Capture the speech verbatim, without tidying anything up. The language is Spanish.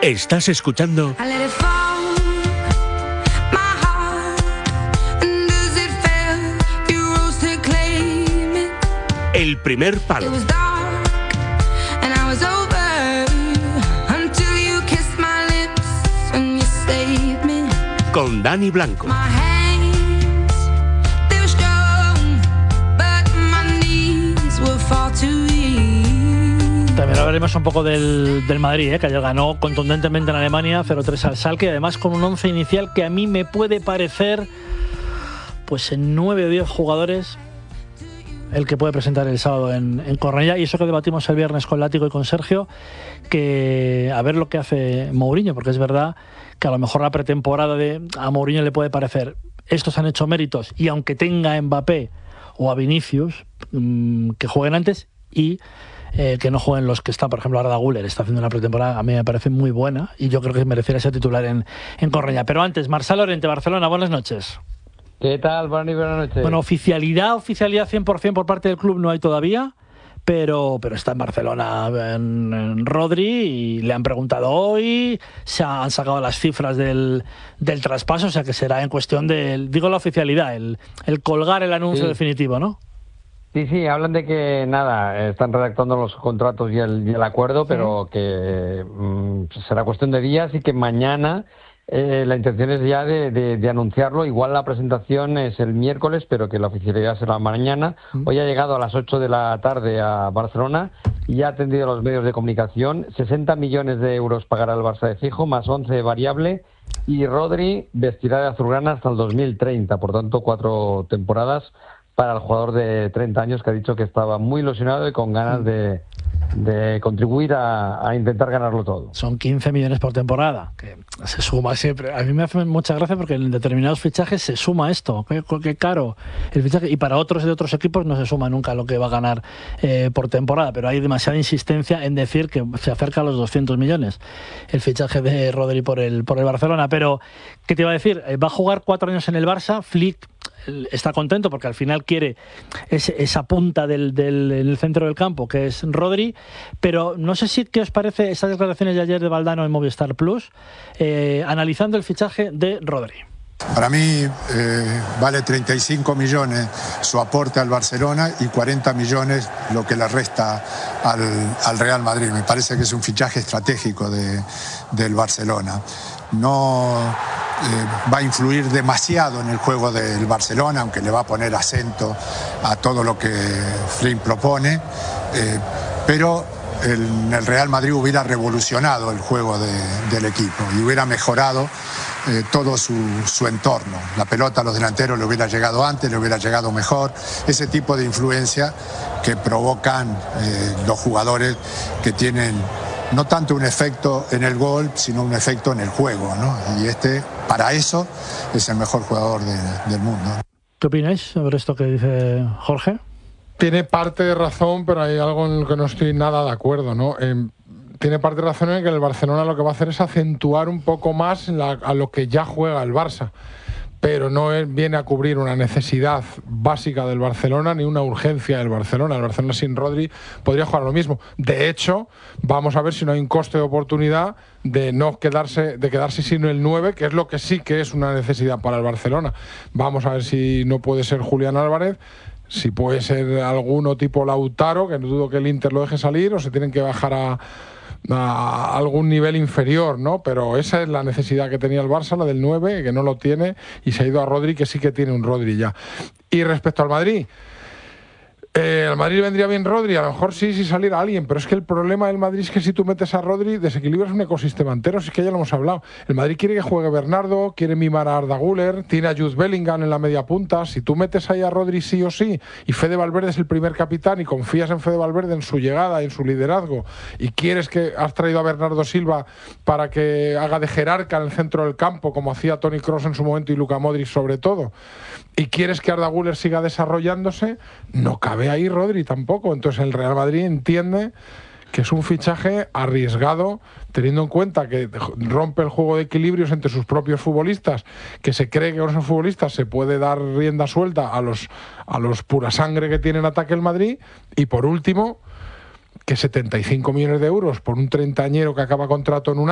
Estás escuchando El Primer Palo con Dani Blanco. También hablaremos un poco del, del Madrid, ¿eh? Que ayer ganó contundentemente en Alemania cero tres al Schalke, además con un once inicial que a mí me puede parecer, pues en nueve o diez jugadores, el que puede presentar el sábado en, en Cornellá. Y eso que debatimos el viernes con Látigo y con Sergio, que a ver lo que hace Mourinho, porque es verdad que a lo mejor la pretemporada de a Mourinho le puede parecer, estos han hecho méritos, y aunque tenga a Mbappé o a Vinicius, mmm, que jueguen antes, y eh, que no jueguen los que están, por ejemplo, Arda Güler está haciendo una pretemporada, a mí me parece muy buena, y yo creo que merecería ser titular en, en Cornellá. Pero antes, Marcelo Llorente, Barcelona, buenas noches. ¿Qué tal? Buenas noches. Bueno, oficialidad, oficialidad cien por ciento por parte del club no hay todavía, pero, pero está en Barcelona en, en Rodri, y le han preguntado hoy, se han sacado las cifras del, del traspaso, o sea que será en cuestión de, digo la oficialidad, el, el colgar el anuncio sí. definitivo, ¿no? Sí, sí, hablan de que, nada, están redactando los contratos y el, y el acuerdo, pero sí. que mmm, será cuestión de días y que mañana eh, la intención es ya de, de, de anunciarlo. Igual la presentación es el miércoles, pero que la oficialidad será mañana. Mm. Hoy ha llegado a las ocho de la tarde a Barcelona y ya ha atendido a los medios de comunicación. sesenta millones de euros pagará el Barça de fijo, más once de variable, y Rodri vestirá de azulgrana hasta el dos mil treinta, por tanto, cuatro temporadas para el jugador de treinta años, que ha dicho que estaba muy ilusionado y con ganas de, de contribuir a, a intentar ganarlo todo. Son quince millones por temporada, que se suma siempre. A mí me hace mucha gracia porque en determinados fichajes se suma esto, qué, qué caro el fichaje, y para otros de otros equipos no se suma nunca lo que va a ganar eh, por temporada, pero hay demasiada insistencia en decir que se acerca a los doscientos millones el fichaje de Rodri por el, por el Barcelona. Pero, ¿qué te iba a decir? Va a jugar cuatro años en el Barça. Flick está contento porque al final quiere ese, esa punta del, del, en el centro del campo, que es Rodri. Pero no sé si qué os parece esas declaraciones de ayer de Valdano en Movistar Plus, eh, analizando el fichaje de Rodri. Para mí eh, vale treinta y cinco millones su aporte al Barcelona y cuarenta millones lo que le resta al, al Real Madrid. Me parece que es un fichaje estratégico de, del Barcelona. No eh, va a influir demasiado en el juego del Barcelona, aunque le va a poner acento a todo lo que Flynn propone, eh, pero el, el Real Madrid hubiera revolucionado el juego de, del equipo y hubiera mejorado eh, todo su, su entorno. La pelota a los delanteros le hubiera llegado antes, le hubiera llegado mejor. Ese tipo de influencia que provocan eh, los jugadores que tienen no tanto un efecto en el gol, sino un efecto en el juego, ¿no? Y este, para eso, es el mejor jugador de, del mundo. ¿Qué opináis sobre esto que dice Jorge? Tiene parte de razón, pero hay algo en lo que no estoy nada de acuerdo, ¿no? Eh, tiene parte de razón en que el Barcelona lo que va a hacer es acentuar un poco más la, a lo que ya juega el Barça, pero no es, viene a cubrir una necesidad básica del Barcelona ni una urgencia del Barcelona. El Barcelona sin Rodri podría jugar lo mismo. De hecho, vamos a ver si no hay un coste de oportunidad de no quedarse, de quedarse sin el nueve, que es lo que sí que es una necesidad para el Barcelona. Vamos a ver si no puede ser Julián Álvarez, si puede ser alguno tipo Lautaro, que no dudo que el Inter lo deje salir, o se tienen que bajar a a algún nivel inferior, ¿no? Pero esa es la necesidad que tenía el Barça, la del nueve, que no lo tiene, y se ha ido a Rodri, que sí que tiene un Rodri ya. Y respecto al Madrid, Eh, ¿al Madrid vendría bien Rodri? A lo mejor sí, si saliera alguien, pero es que el problema del Madrid es que si tú metes a Rodri, desequilibras un ecosistema entero, si es que ya lo hemos hablado. El Madrid quiere que juegue Bernardo, quiere mimar a Arda Güler, tiene a Jude Bellingham en la media punta. Si tú metes ahí a Rodri sí o sí, y Fede Valverde es el primer capitán, y confías en Fede Valverde, en su llegada, en su liderazgo, y quieres que has traído a Bernardo Silva para que haga de jerarca en el centro del campo, como hacía Toni Kroos en su momento y Luka Modric sobre todo, y quieres que Arda Güler siga desarrollándose, no cabe ahí Rodri tampoco. Entonces el Real Madrid entiende que es un fichaje arriesgado, teniendo en cuenta que rompe el juego de equilibrios entre sus propios futbolistas, que se cree que con esos futbolistas se puede dar rienda suelta a los, a los pura sangre que tiene en ataque el Madrid, y por último, que setenta y cinco millones de euros por un treintañero que acaba contrato en un